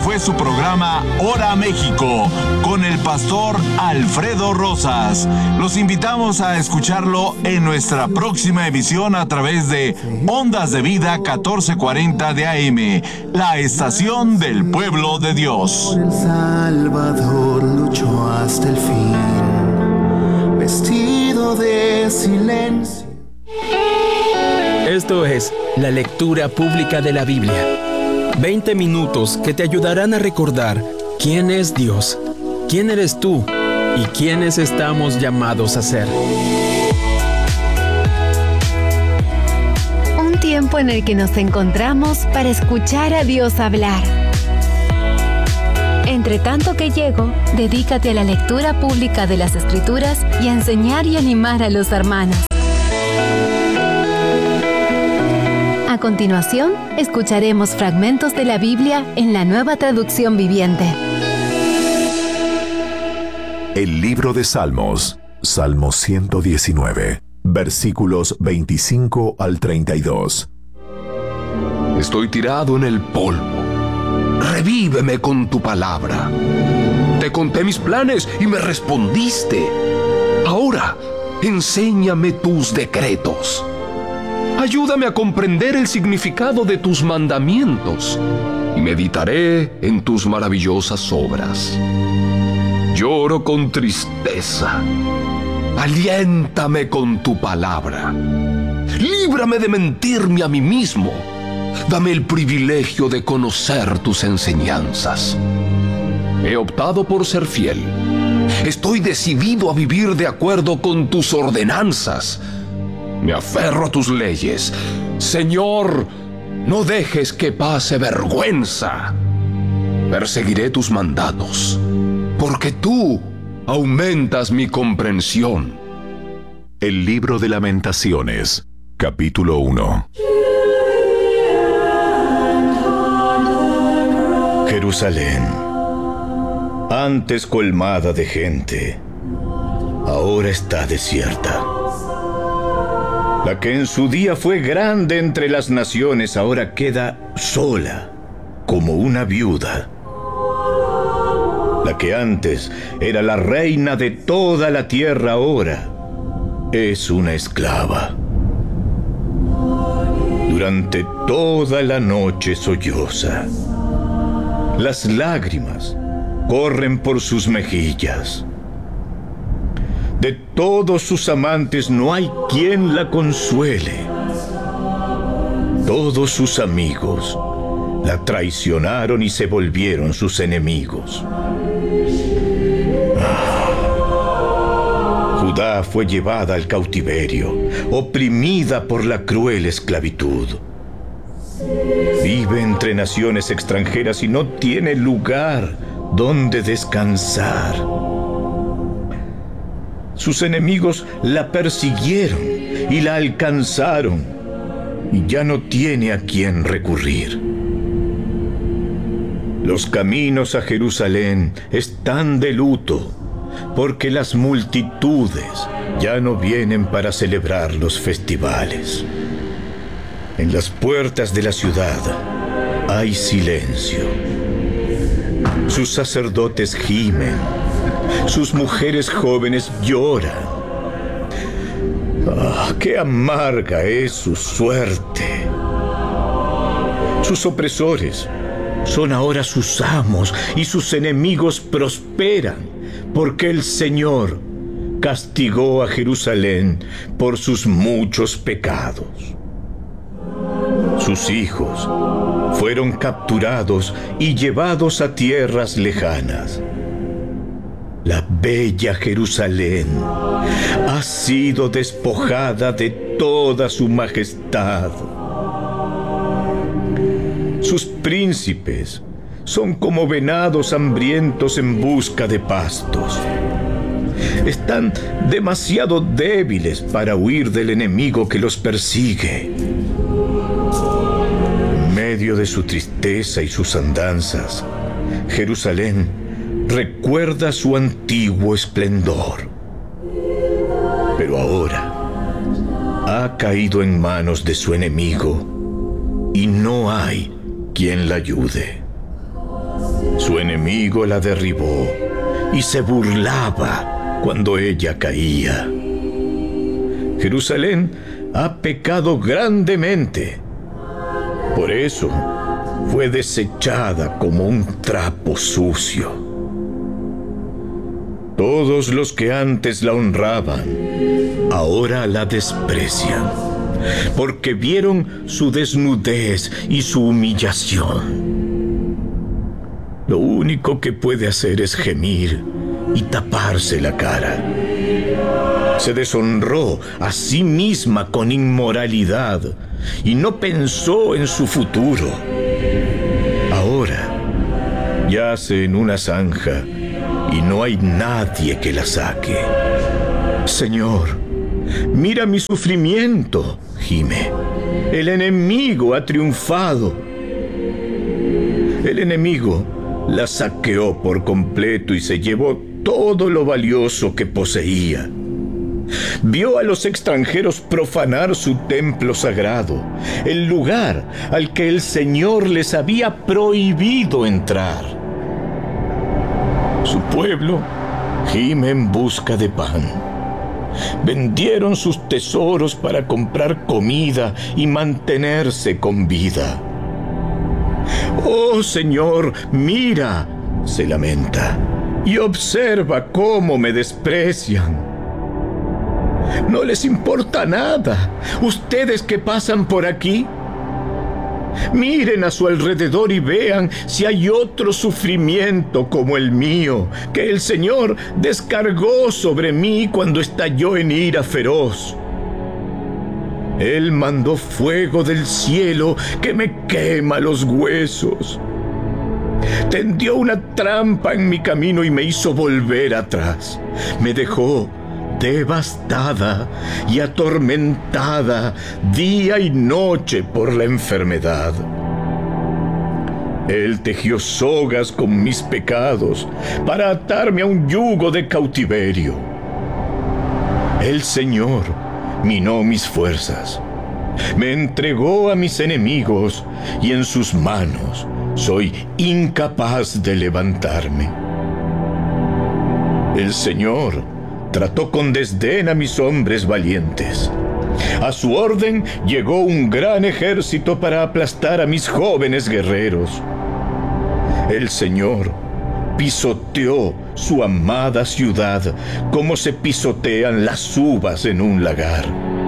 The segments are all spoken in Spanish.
fue su programa Hora México con el pastor Alfredo Rosas. Los invitamos a escucharlo en nuestra próxima emisión a través de Ondas de Vida 1440 de AM, la estación del pueblo de Dios. El Salvador luchó hasta el fin, vestido de silencio. Esto es la lectura pública de la Biblia. 20 minutos que te ayudarán a recordar quién es Dios, quién eres tú y quiénes estamos llamados a ser. Un tiempo en el que nos encontramos para escuchar a Dios hablar. Entre tanto que llego, dedícate a la lectura pública de las Escrituras y a enseñar y animar a los hermanos. A continuación, escucharemos fragmentos de la Biblia en la Nueva Traducción Viviente. El libro de Salmos, Salmo 119, versículos 25 al 32. Estoy tirado en el polvo. Revíveme con tu palabra. Te conté mis planes y me respondiste. Ahora, enséñame tus decretos. Ayúdame a comprender el significado de tus mandamientos y meditaré en tus maravillosas obras. Lloro con tristeza. Aliéntame con tu palabra. Líbrame de mentirme a mí mismo. Dame el privilegio de conocer tus enseñanzas. He optado por ser fiel. Estoy decidido a vivir de acuerdo con tus ordenanzas. Me aferro a tus leyes. Señor, no dejes que pase vergüenza. Perseguiré tus mandatos, porque tú aumentas mi comprensión. El libro de Lamentaciones, capítulo 1. Jerusalén, antes colmada de gente, ahora está desierta. La que en su día fue grande entre las naciones, ahora queda sola, como una viuda. La que antes era la reina de toda la tierra, ahora es una esclava. Durante toda la noche solloza. Las lágrimas corren por sus mejillas. De todos sus amantes no hay quien la consuele. Todos sus amigos la traicionaron y se volvieron sus enemigos. Judá fue llevada al cautiverio, oprimida por la cruel esclavitud. Vive entre naciones extranjeras y no tiene lugar donde descansar. Sus enemigos la persiguieron y la alcanzaron, y ya no tiene a quién recurrir. Los caminos a Jerusalén están de luto, porque las multitudes ya no vienen para celebrar los festivales. En las puertas de la ciudad hay silencio. Sus sacerdotes gimen. Sus mujeres jóvenes lloran. ¡Ah, qué amarga es su suerte! Sus opresores son ahora sus amos y sus enemigos prosperan, porque el Señor castigó a Jerusalén por sus muchos pecados. Sus hijos fueron capturados y llevados a tierras lejanas. La bella Jerusalén ha sido despojada de toda su majestad. Sus príncipes son como venados hambrientos en busca de pastos. Están demasiado débiles para huir del enemigo que los persigue. En medio de su tristeza y sus andanzas, Jerusalén recuerda su antiguo esplendor. Pero ahora ha caído en manos de su enemigo y no hay quien la ayude. Su enemigo la derribó y se burlaba cuando ella caía. Jerusalén ha pecado grandemente. Por eso fue desechada como un trapo sucio. Todos los que antes la honraban, ahora la desprecian, porque vieron su desnudez y su humillación. Lo único que puede hacer es gemir y taparse la cara. Se deshonró a sí misma con inmoralidad y no pensó en su futuro. Ahora yace en una zanja y no hay nadie que la saque. Señor, mira mi sufrimiento, gime. El enemigo ha triunfado. El enemigo la saqueó por completo y se llevó todo lo valioso que poseía. Vio a los extranjeros profanar su templo sagrado, el lugar al que el Señor les había prohibido entrar. Su pueblo gime en busca de pan. Vendieron sus tesoros para comprar comida y mantenerse con vida. «Oh, Señor, mira», se lamenta, «y observa cómo me desprecian. No les importa nada. Ustedes que pasan por aquí, miren a su alrededor y vean si hay otro sufrimiento como el mío, que el Señor descargó sobre mí cuando estalló en ira feroz. Él mandó fuego del cielo que me quema los huesos. Tendió una trampa en mi camino y me hizo volver atrás. Me dejó devastada y atormentada día y noche por la enfermedad. Él tejió sogas con mis pecados para atarme a un yugo de cautiverio. El Señor minó mis fuerzas, me entregó a mis enemigos y en sus manos soy incapaz de levantarme. El Señor trató con desdén a mis hombres valientes. A su orden llegó un gran ejército para aplastar a mis jóvenes guerreros. El Señor pisoteó su amada ciudad como se pisotean las uvas en un lagar.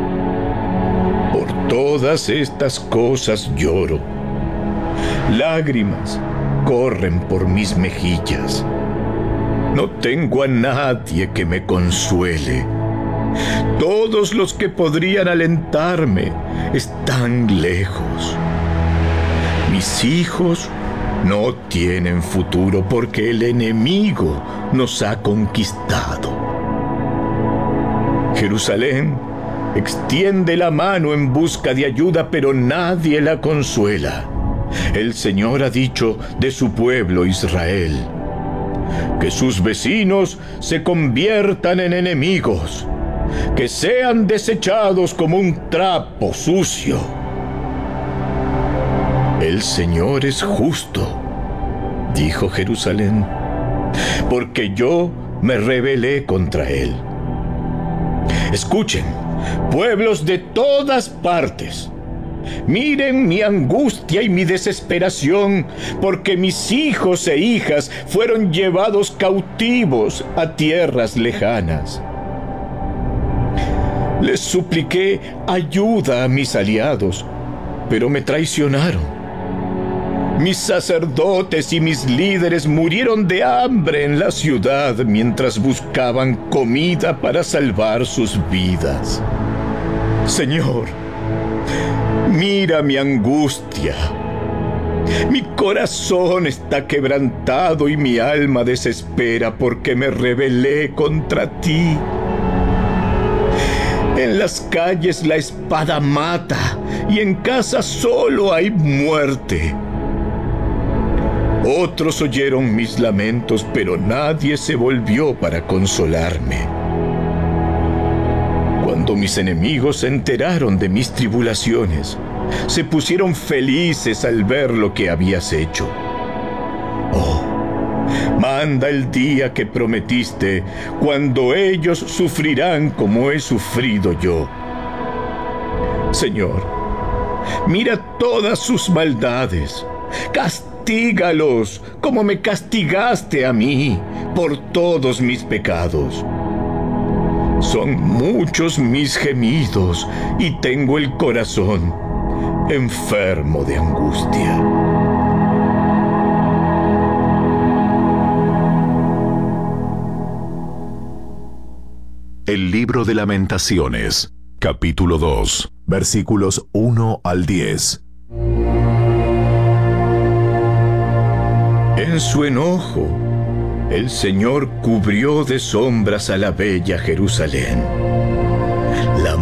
Por todas estas cosas lloro. Lágrimas corren por mis mejillas. No tengo a nadie que me consuele. Todos los que podrían alentarme están lejos. Mis hijos no tienen futuro porque el enemigo nos ha conquistado. Jerusalén extiende la mano en busca de ayuda, pero nadie la consuela. El Señor ha dicho de su pueblo Israel: que sus vecinos se conviertan en enemigos, que sean desechados como un trapo sucio. El Señor es justo, dijo Jerusalén, porque yo me rebelé contra él. Escuchen, pueblos de todas partes. Miren mi angustia y mi desesperación, porque mis hijos e hijas fueron llevados cautivos a tierras lejanas. Les supliqué ayuda a mis aliados, pero me traicionaron. Mis sacerdotes y mis líderes murieron de hambre en la ciudad mientras buscaban comida para salvar sus vidas. Señor, mira mi angustia. Mi corazón está quebrantado y mi alma desespera porque me rebelé contra ti. En las calles la espada mata y en casa solo hay muerte. Otros oyeron mis lamentos, pero nadie se volvió para consolarme. Cuando mis enemigos se enteraron de mis tribulaciones, se pusieron felices al ver lo que habías hecho. Oh, Manda el día que prometiste, cuando ellos sufrirán como he sufrido yo. Señor, mira todas sus maldades. Castígalos como me castigaste a mí por todos mis pecados. Son muchos mis gemidos y tengo el corazón enfermo de angustia. El libro de Lamentaciones, capítulo 2, versículos 1 al 10. En su enojo, el Señor cubrió de sombras a la bella Jerusalén. La